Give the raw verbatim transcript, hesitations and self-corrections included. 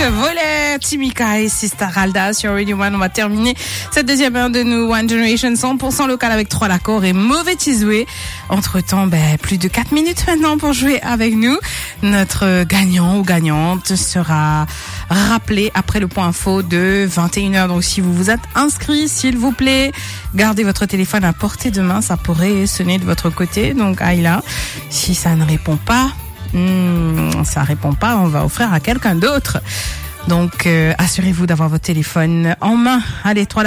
volet Timika et Sister Alda sur Radio One. On va terminer cette deuxième heure de nous One Generation cent pour cent local avec trois l'accord et Mauvais Tizoué. Entre temps, ben, plus de quatre minutes maintenant pour jouer avec nous. Notre gagnant ou gagnante sera rappelé après le point info de vingt et une heures. Donc si vous vous êtes inscrit, s'il vous plaît, gardez votre téléphone à portée de main, ça pourrait sonner de votre côté. Donc Ayla, si ça ne répond pas, hmm, ça répond pas, on va offrir à quelqu'un d'autre. Donc euh, assurez-vous d'avoir votre téléphone en main. Allez, trois